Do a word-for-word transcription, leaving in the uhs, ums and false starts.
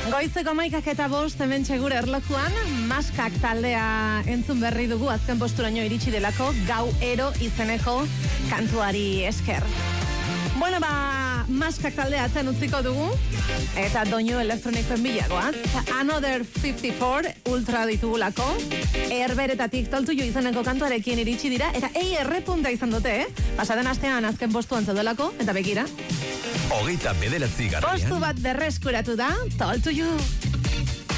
Goizeko maikak eta bost hemen txegure erlokuan, Maskak taldea entzun berri dugu azken posturaino iritsi delako Gau Ero izeneko kantuari esker. Bueno, ba, Maskak taldea atzen utziko dugu, eta doinu elektronikoen bilagoaz. Another fifty-four ultra ditugulako, Erberetatik Talk to You izeneko kantuarekin iritsi dira, eta ei errepunta izan dute, eh? Pasaden astean azken postuan zaudelako, eta begira. Hogeita bederatzi garrian. Postu bat berreskuratu da, Talk to You.